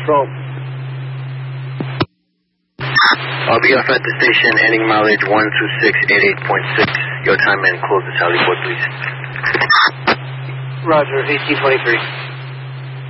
Patrol. I'll be off at the station, ending mileage 12688.6. Your time and close the tally board, please. Roger, 1823.